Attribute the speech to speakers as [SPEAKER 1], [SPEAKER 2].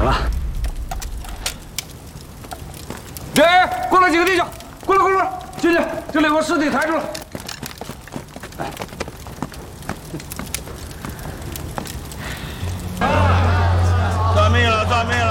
[SPEAKER 1] 了。哎，过来几个弟兄，过来，进去，这里有个尸体抬住了。
[SPEAKER 2] 算命了！